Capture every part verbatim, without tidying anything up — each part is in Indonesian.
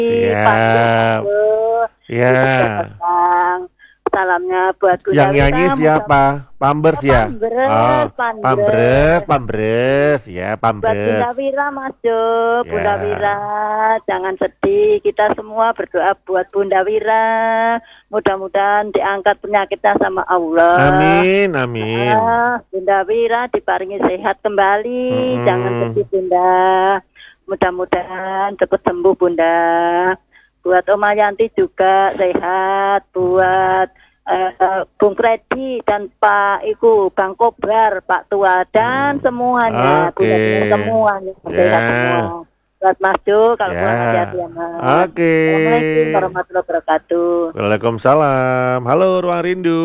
Siap. Ya. Salamnya buat Bunda Yang nyanyi Wira, siapa? Pambers ya? Pambres, Oh, Pambres. Pambres, Pambres, ya Buat Bunda Pambres. Wira, Mas Jo, Bunda Ya. Wira, jangan sedih. Kita semua berdoa buat Bunda Wira. Mudah-mudahan diangkat penyakitnya sama Allah. Amin, amin. Ah, Bunda Wira diparingi sehat kembali. Mm-mm. Jangan sedih Bunda. Mudah-mudahan cepat sembuh Bunda. Buat Oma Yanti juga sehat. Buat uh, Bung Freddy dan Pak Iku, Bang Kobar, Pak Tua dan semuanya. Oke. Bunda-bunda semuanya. Ya. Sehat semua. Buat Mas Jo, kalau Ya. pulang hati-hati ya Mas. Oke. Assalamualaikum warahmatullahi wabarakatuh. Waalaikumsalam. Halo Ruang Rindu.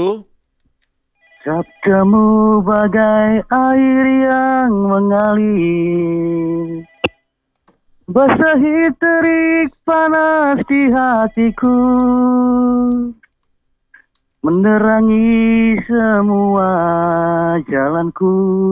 Sabdamu bagai air yang mengalir, basahi terik panas di hatiku, menerangi semua jalanku.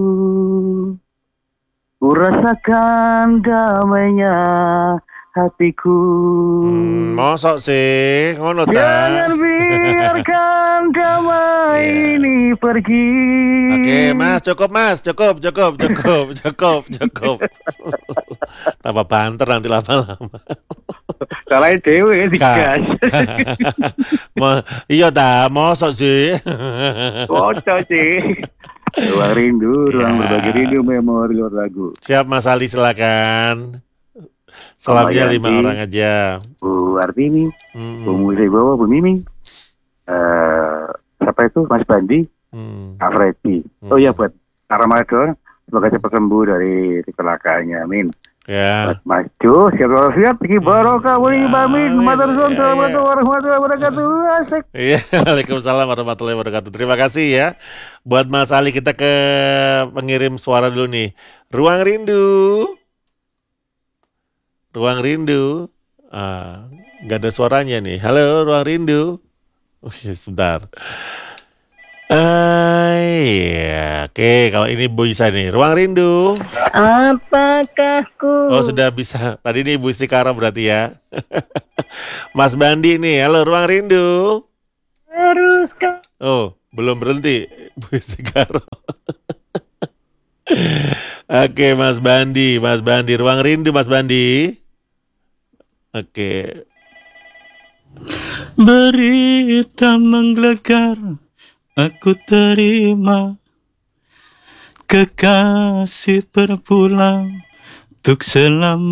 Ku rasakan damainya hatiku. Hmm, mosok sih, ngono ta? Jangan biarkan damai Iya. ini pergi. Oke, Mas, cukup Mas, cukup, cukup, cukup, cukup, cukup. Tambah banter nanti lama-lama. Salahnya dewe digas. Mo- iya ta, mosok sih. Kocok sih. Ruang rindu, ruang Ya. berbagi rindu, memori luar lagu. Siap Mas Ali, silakan. Salamnya Yanti. lima orang aja. Bu Artini, Hmm, Bu Musaibawa, Bu Miming. Eh, siapa itu? Mas Bandi, hmm, Kak Freddy. Oh iya, buat Ramadan, semoga cepat sembuh dari kecelakaannya. Amin. ya. Buat Mas Jo, siap siap, Tiki Barokah, Wali Bamin, Amin. Madrasah, Ya, Assalamualaikum ya. warahmatullahi wabarakatuh. Asik. Iya, Waalaikumsalam warahmatullahi wabarakatuh. Terima kasih ya. Buat Mas Ali, kita ke pengirim suara dulu nih. Ruang Rindu. Ruang Rindu. Ah, nggak ada suaranya nih. Halo, Ruang Rindu. Oh, iya, sebentar. Ah, iya. Oke, kalau ini bisa nih. Ruang Rindu. Apakah ku Oh, sudah bisa. Tadi ini Ibu Istikara berarti ya. Mas Bandi nih. Halo, Ruang Rindu. harus ke Oh, belum berhenti. Bu Istikara. Oke, Mas Bandi, Mas Bandi, Ruang Rindu, Mas Bandi. Oke. Berita menggelegar aku terima, kekasih berpulang untuk selama.